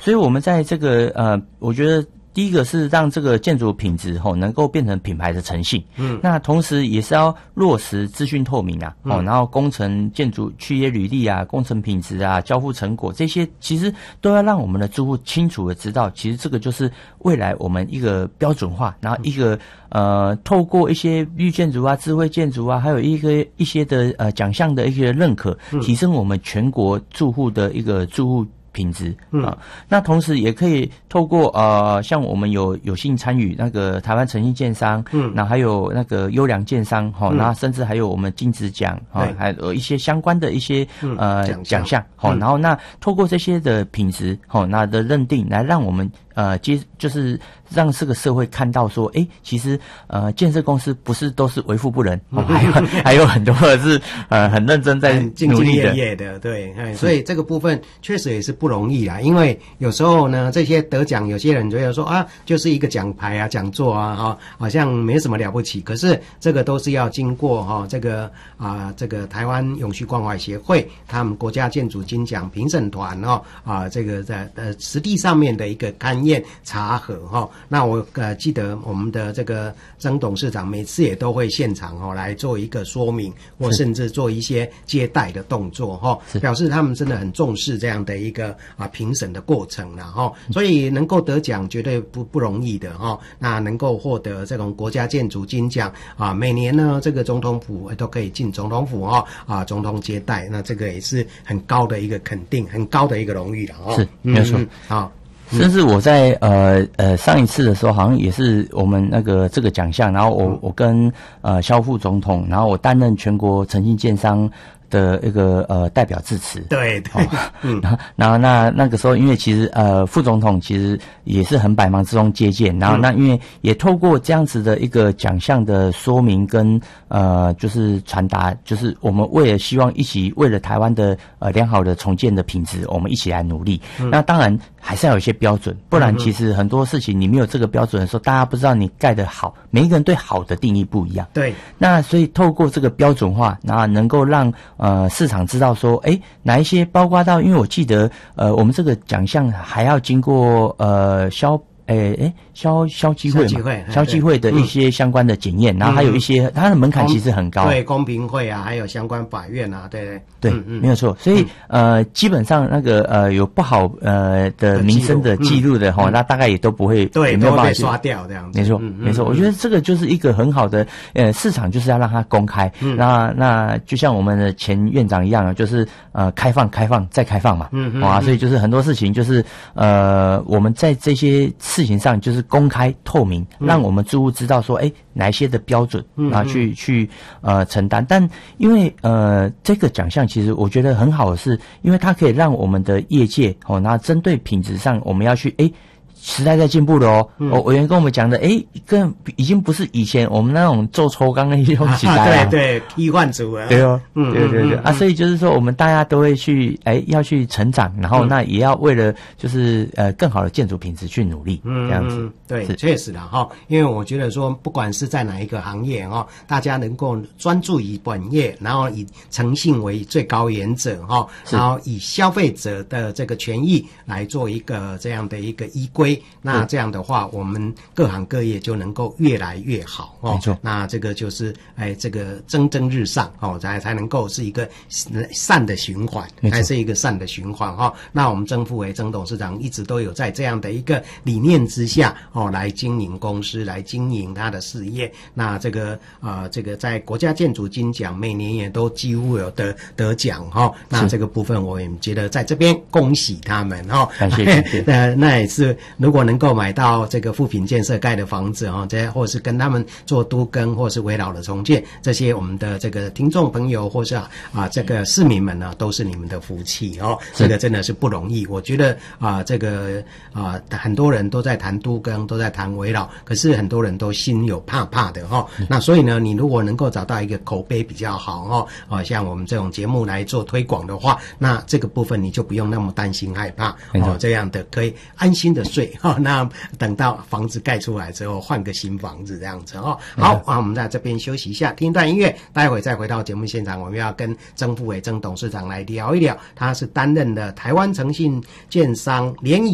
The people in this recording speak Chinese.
所以我们在这个我觉得第一个是让这个建筑品质能够变成品牌的诚信，那同时也是要落实资讯透明啊，然后工程建筑契约履历啊、工程品质啊、交付成果这些，其实都要让我们的住户清楚的知道，其实这个就是未来我们一个标准化，然后一个透过一些绿建筑啊、智慧建筑啊，还有一些的奖项的一些认可，提升我们全国住户的一个住户品质那同时也可以透过像我们有幸参与那个台湾诚信建商，然后还有那个优良建商那甚至还有我们金质奖还有一些相关的一些奖项然后那透过这些的品质那的认定来让我们就是让这个社会看到说，其实建设公司不是都是为富不仁，还有很多的是很认真在努力的， 兢兢业业的，对，所以这个部分确实也是不容易啦。因为有时候呢，这些得奖，有些人觉得说就是一个奖牌啊、讲座啊，好像没什么了不起。可是这个都是要经过这个台湾永续关怀协会他们国家建筑金奖评审团这个在实地上面的一个勘验查核那我记得我们的这个曾董事长每次也都会现场来做一个说明，或甚至做一些接待的动作表示他们真的很重视这样的一个评审的过程啦所以能够得奖绝对不容易的那能够获得这种国家建筑金奖每年呢这个总统府都可以进总统府总统接待，那这个也是很高的一个肯定，很高的一个荣誉了是没错甚至我在上一次的时候，好像也是我们这个奖项，然后我跟萧副总统，然后我担任全国诚信建商的一个代表致辞， 对， 然后那个时候，因为其实副总统其实也是很百忙之中接见，然后那因为也透过这样子的一个奖项的说明跟就是传达，就是我们为了希望一起为了台湾的良好的重建的品质，我们一起来努力。那当然还是要有一些标准，不然其实很多事情你没有这个标准的时候，大家不知道你盖得好，每一个人对好的定义不一样。 对， 那所以透过这个标准化，然后能够让市场知道说，哪一些包括到，因为我记得我们这个奖项还要经过消基会的一些相关的检验，然后还有一些它的门槛其实很高， 对，公平会啊，还有相关法院啊，对， 没有错。所以基本上那个有不好的民生的记录的那大概也都不会， 对， 也没有办法被刷掉这样子。 没错，我觉得这个就是一个很好的市场，就是要让它公开。那就像我们的前院长一样，就是开放再开放嘛，所以就是很多事情就是我们在这些事情上就是公开透明，让我们住户知道说，哪一些的标准去承担。但因为这个奖项其实我觉得很好的是，因为它可以让我们的业界那针对品质上我们要去时代在进步了委员跟我们讲的，更已经不是以前我们那种做抽钢的那种时代对，替换组啊， 对对所以就是说我们大家都会去要去成长，然后那也要为了就是更好的建筑品质去努力，这样子。 对，确实啦因为我觉得说不管是在哪一个行业大家能够专注于本业，然后以诚信为最高原则然后以消费者的这个权益来做一个这样的一个依归，那这样的话我们各行各业就能够越来越好没错。 那这个就是这个蒸蒸日上才能够是一个善的循环，才是一个善的循环那我们曾副委曾董事长一直都有在这样的一个理念之下来经营公司，来经营他的事业。那这个在国家建筑金奖每年也都几乎有得奖那这个部分我也觉得在这边恭喜他们感谢那也是如果能够买到这个富品建设盖的房子这或是跟他们做都更或是围绕的重建，这些我们的这个听众朋友或是这个市民们呢，都是你们的福气这个真的是不容易。我觉得这个很多人都在谈都更，都在谈围绕，可是很多人都心有怕怕的那所以呢，你如果能够找到一个口碑比较好像我们这种节目来做推广的话，那这个部分你就不用那么担心害怕这样的可以安心的睡那等到房子盖出来之后换个新房子这样子好，我们在这边休息一下，听一段音乐，待会再回到节目现场，我们要跟曾副委曾董事长来聊一聊，他是担任的台湾诚信建商联谊